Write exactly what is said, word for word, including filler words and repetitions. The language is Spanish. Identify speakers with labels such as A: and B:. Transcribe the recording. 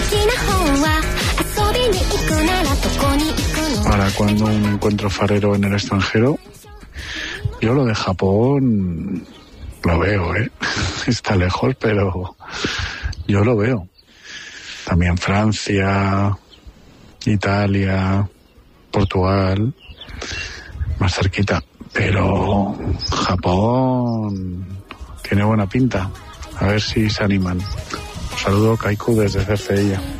A: Para cuando un encuentro farero en el extranjero, yo lo de Japón lo veo, ¿eh? Está lejos, pero yo lo veo. También Francia, Italia, Portugal, más cerquita. Pero Japón tiene buena pinta. A ver si se animan. Un saludo, Kaiku, desde Cercedilla.